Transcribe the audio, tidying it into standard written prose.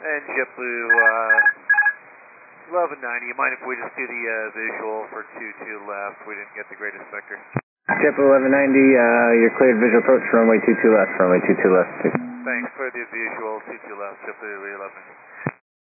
And JetBlue 1190, you mind if we just do the visual for 22 left? We didn't get the greatest vector. JetBlue 1190, you're cleared visual approach, runway 22 left, runway 22 left. Thanks for the visual, 22 left, JetBlue 1190.